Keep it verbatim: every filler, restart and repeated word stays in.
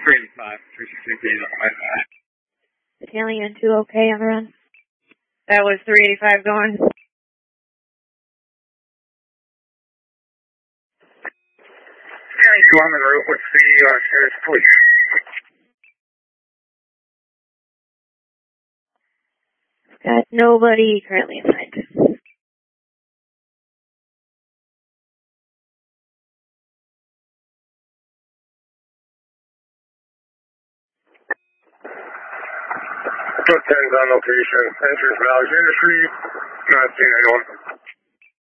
three eighty-five, three sixty-eight on my side. Battalion two okay on the run? That was three eighty-five going. Battalion two on the route with the uh, Sheriff's Police. Got nobody currently assigned. Foot tens on location. Enters Valley Industry. Not seeing anyone.